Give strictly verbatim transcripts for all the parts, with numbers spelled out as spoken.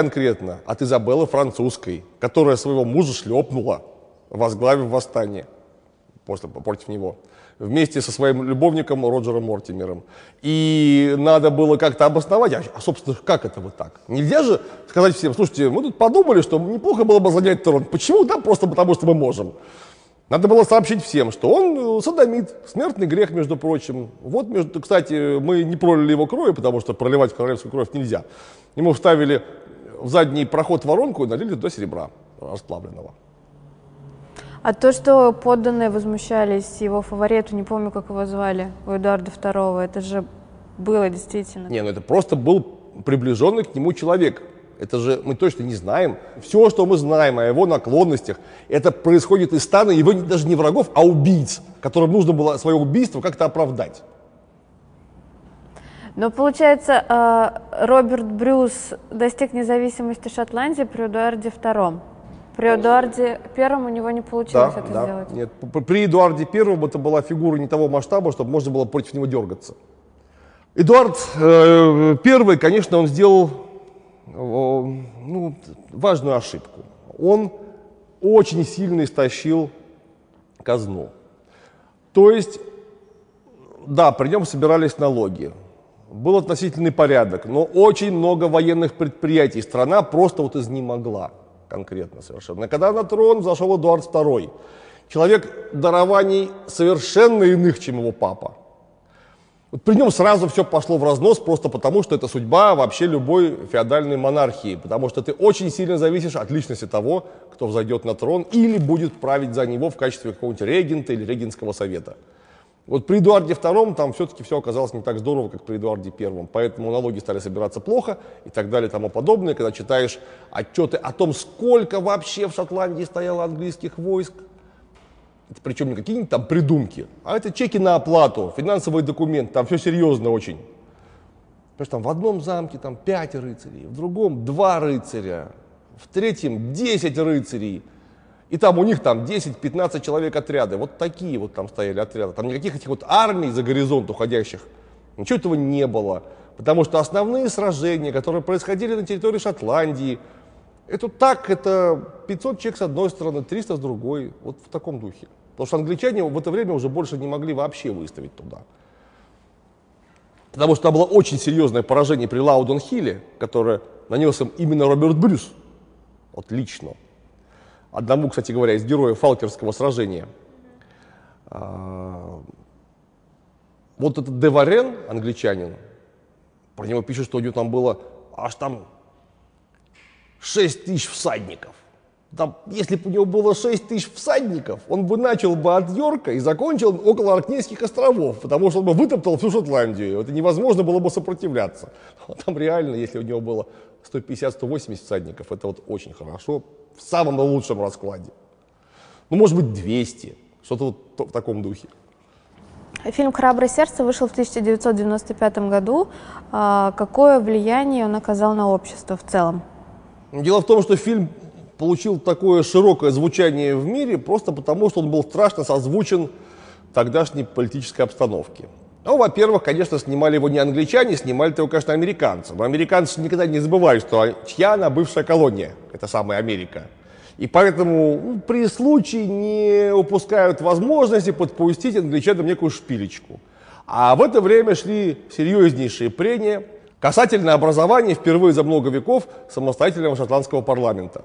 конкретно от Изабеллы Французской, которая своего мужа шлепнула, возглавив восстание после, против него, вместе со своим любовником Роджером Мортимером. И надо было как-то обосновать, а, собственно, как это вот так? Нельзя же сказать всем, слушайте, мы тут подумали, что неплохо было бы занять трон. Почему? Да, просто потому, что мы можем. Надо было сообщить всем, что он содомит, смертный грех, между прочим. Вот, между, кстати, мы не пролили его крови, потому что проливать королевскую кровь нельзя. Ему вставили в задний проход воронку и налили туда серебра расплавленного. А то, что подданные возмущались его фавориту, не помню, как его звали, у Эдуарда второго, это же было действительно. Не, ну это просто был приближенный к нему человек. Это же мы точно не знаем. Все, что мы знаем о его наклонностях, это происходит из стана его даже не врагов, а убийц, которым нужно было свое убийство как-то оправдать. Но получается, Роберт Брюс достиг независимости Шотландии при Эдуарде втором. При Эдуарде первом у него не получилось да, это да. сделать. Нет, при Эдуарде первом это была фигура не того масштаба, чтобы можно было против него дергаться. Эдуард э, первый, конечно, он сделал э, ну, важную ошибку. Он очень сильно истощил казну. То есть, да, при нем собирались налоги. Был относительный порядок, но очень много военных предприятий страна просто вот изнемогла. Конкретно совершенно. Когда на трон взошел Эдуард второй, человек дарований совершенно иных, чем его папа. Вот при нем сразу все пошло в разнос, просто потому, что это судьба вообще любой феодальной монархии, потому что ты очень сильно зависишь от личности того, кто взойдет на трон или будет править за него в качестве какого-нибудь регента или регентского совета. Вот при Эдуарде втором там все-таки все оказалось не так здорово, как при Эдуарде первом, поэтому налоги стали собираться плохо и так далее и тому подобное. Когда читаешь отчеты о том, сколько вообще в Шотландии стояло английских войск, это причем не какие-нибудь там придумки, а это чеки на оплату, финансовый документ, там все серьезно очень. Потому что там в одном замке там пять рыцарей, в другом два рыцаря, в третьем десять рыцарей. И там у них там десять-пятнадцать человек отряды. Вот такие вот там стояли отряды. Там никаких этих вот армий за горизонт уходящих. Ничего этого не было. Потому что основные сражения, которые происходили на территории Шотландии, это так, это пятьсот человек с одной стороны, триста с другой. Вот в таком духе. Потому что англичане в это время уже больше не могли вообще выставить туда. Потому что там было очень серьезное поражение при Лаудон-Хилле, которое нанес им именно Роберт Брюс. Вот лично. Одному, кстати говоря, из героев Фалкерского сражения. А, вот этот де Варен, англичанин, про него пишут, что у него там было аж там шесть тысяч всадников. Там, если бы у него было шесть тысяч всадников, он бы начал бы от Йорка и закончил около Оркнейских островов, потому что он бы вытоптал всю Шотландию. Это невозможно было бы сопротивляться. А там реально, если у него было сто пятьдесят — сто восемьдесят всадников, это вот очень хорошо. В самом лучшем раскладе. Ну, может быть, двести. Что-то вот в таком духе. Фильм «Храброе сердце» вышел в тысяча девятьсот девяносто пятом году. Какое влияние он оказал на общество в целом? Дело в том, что фильм получил такое широкое звучание в мире просто потому, что он был страшно созвучен тогдашней политической обстановке. Ну, во-первых, конечно, снимали его не англичане, снимали его, конечно, американцы. Но американцы никогда не забывают, что чья она бывшая колония, это самая Америка. И поэтому ну, при случае не упускают возможности подпустить англичанам некую шпилечку. А в это время шли серьезнейшие прения касательно образования впервые за много веков самостоятельного шотландского парламента.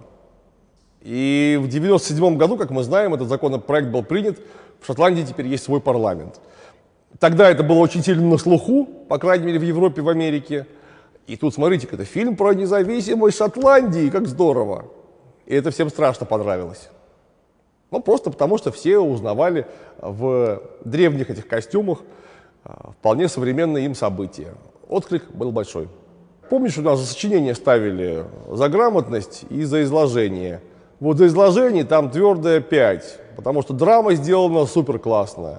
И в девяносто седьмом году, как мы знаем, этот законопроект был принят, в Шотландии теперь есть свой парламент. Тогда это было очень сильно на слуху, по крайней мере в Европе, в Америке. И тут, смотрите, это фильм про независимость Шотландии, как здорово. И это всем страшно понравилось. Ну, просто потому, что все узнавали в древних этих костюмах вполне современные им события. Отклик был большой. Помнишь, у нас за сочинение ставили за грамотность и за изложение. Вот за изложение там твердая пять, потому что драма сделана супер классная.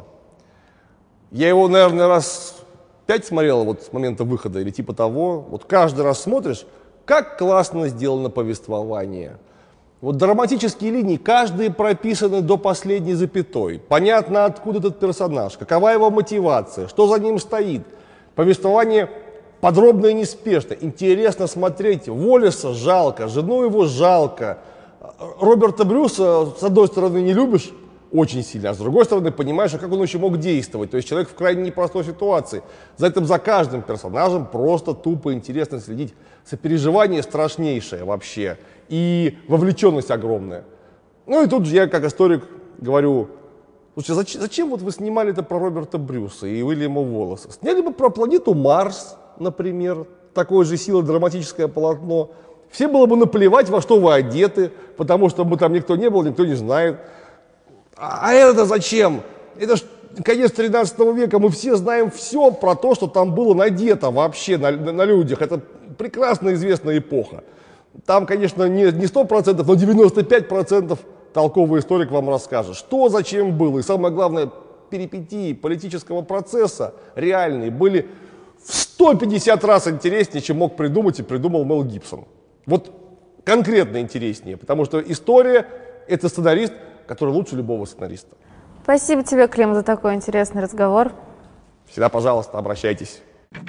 Я его, наверное, раз пять смотрел вот с момента выхода или типа того. Вот каждый раз смотришь, как классно сделано повествование. Вот драматические линии, каждые прописаны до последней запятой. Понятно, откуда этот персонаж, какова его мотивация, что за ним стоит. Повествование подробно и неспешно, интересно смотреть. Уоллеса жалко, жену его жалко. Роберта Брюса, с одной стороны, не любишь очень сильно, а с другой стороны, понимаешь, а как он еще мог действовать. То есть человек в крайне непростой ситуации. За этим, за каждым персонажем просто тупо интересно следить. Сопереживание страшнейшее вообще. И вовлеченность огромная. Ну и тут же я, как историк, говорю: слушайте, зачем, зачем вот вы снимали это про Роберта Брюса и Уильяма Уоллеса? Сняли бы про планету Марс, например, такое же силодраматическое полотно. Все было бы наплевать, во что вы одеты, потому что бы там никто не был, никто не знает. А, а это зачем? Это ж конец тринадцатого века, мы все знаем все про то, что там было надето вообще на, на, на людях. Это прекрасно известная эпоха. Там, конечно, не, не сто процентов, но девяносто пять процентов толковый историк вам расскажет, что, зачем было. И самое главное, перипетии политического процесса реальные были в сто пятьдесят раз интереснее, чем мог придумать и придумал Мел Гибсон. Вот конкретно интереснее, потому что история — это сценарист, который лучше любого сценариста. Спасибо тебе, Клим, за такой интересный разговор. Всегда, пожалуйста, обращайтесь.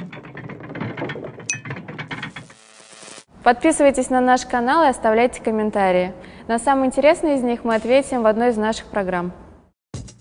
Подписывайтесь на наш канал и оставляйте комментарии. На самые интересные из них мы ответим в одной из наших программ.